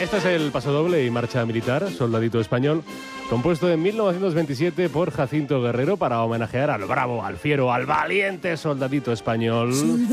Este es el pasodoble y marcha militar, Soldadito Español, compuesto en 1927 por Jacinto Guerrero para homenajear al bravo, al fiero, al valiente soldadito español.